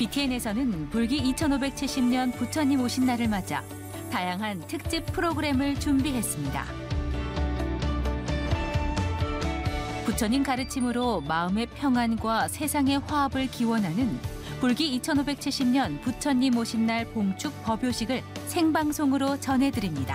BTN에서는 불기 2570년 부처님 오신 날을 맞아 다양한 특집 프로그램을 준비했습니다. 부처님 가르침으로 마음의 평안과 세상의 화합을 기원하는 불기 2570년 부처님 오신 날 봉축 법요식을 생방송으로 전해드립니다.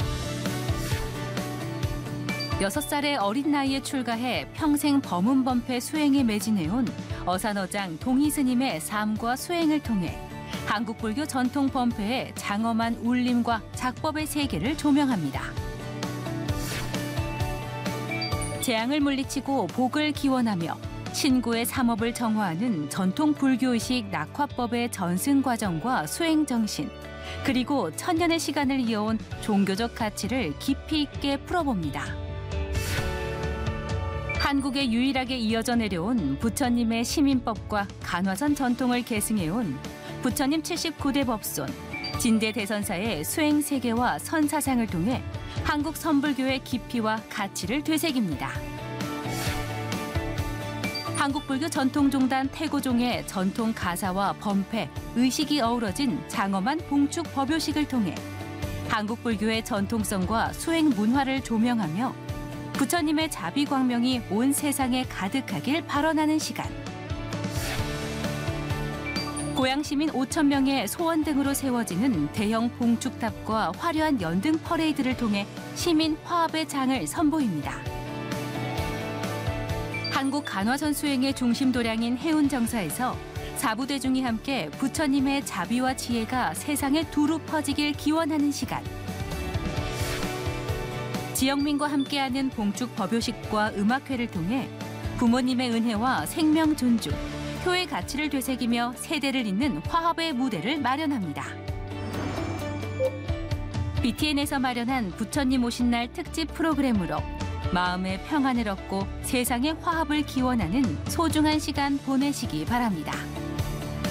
6살의 어린 나이에 출가해 평생 법문법회 수행에 매진해온 어산어장 동의스님의 삶과 수행을 통해 한국 불교 전통 법회의 장엄한 울림과 작법의 세계를 조명합니다. 재앙을 물리치고 복을 기원하며 신구의 삼업을 정화하는 전통 불교의식 낙화법의 전승 과정과 수행 정신, 그리고 천년의 시간을 이어온 종교적 가치를 깊이 있게 풀어봅니다. 한국에 유일하게 이어져 내려온 부처님의 시민법과 간화선 전통을 계승해온 부처님 79대 법손, 진대 대선사의 수행 세계와 선사상을 통해 한국 선불교의 깊이와 가치를 되새깁니다. 한국불교 전통종단 태고종의 전통 가사와 범패, 의식이 어우러진 장엄한 봉축 법요식을 통해 한국불교의 전통성과 수행 문화를 조명하며 부처님의 자비광명이 온 세상에 가득하길 발언하는 시간. 고향 시민 5,000명의 소원 등으로 세워지는 대형 봉축탑과 화려한 연등 퍼레이드를 통해 시민 화합의 장을 선보입니다. 한국 간화선 수행의 중심 도량인 해운정사에서 사부대중이 함께 부처님의 자비와 지혜가 세상에 두루 퍼지길 기원하는 시간. 지영민과 함께하는 봉축 법요식과 음악회를 통해 부모님의 은혜와 생명 존중, 효의 가치를 되새기며 세대를 잇는 화합의 무대를 마련합니다. BTN에서 마련한 부처님 오신 날 특집 프로그램으로 마음의 평안을 얻고 세상의 화합을 기원하는 소중한 시간 보내시기 바랍니다.